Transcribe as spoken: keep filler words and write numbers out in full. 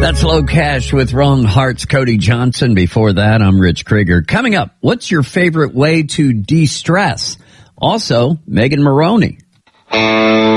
That's Low Cash with Wrong Hearts, Cody Johnson. Before that, I'm Rich Krieger. Coming up, what's your favorite way to de-stress? Also, Megan Maroney.